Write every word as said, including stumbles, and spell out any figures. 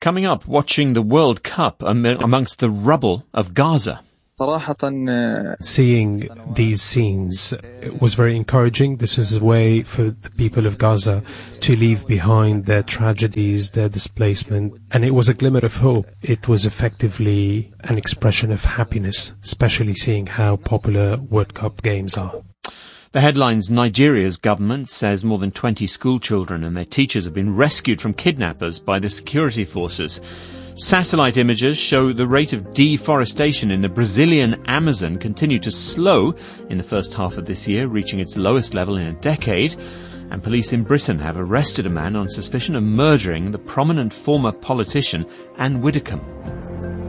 Coming up, watching the World Cup am- amongst the rubble of Gaza. Seeing these scenes was very encouraging. This is a way for the people of Gaza to leave behind their tragedies, their displacement, and it was a glimmer of hope. It was effectively an expression of happiness, especially seeing how popular World Cup games are. The headlines: Nigeria's government says more than twenty school children and their teachers have been rescued from kidnappers by the security forces. Satellite images show the rate of deforestation in the Brazilian Amazon continued to slow in the first half of this year, reaching its lowest level in a decade. And police in Britain have arrested a man on suspicion of murdering the prominent former politician Anne Widdecombe.